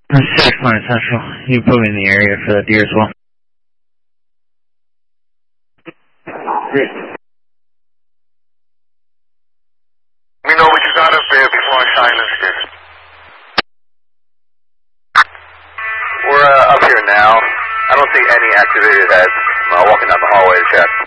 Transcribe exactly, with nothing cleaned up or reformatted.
six Line Central. You put me in the area for that deer as well. Great. Let me know what you got up there before I silence this. We're uh, up here now. I don't see any activated heads. I'm uh, walking down the hallway to check.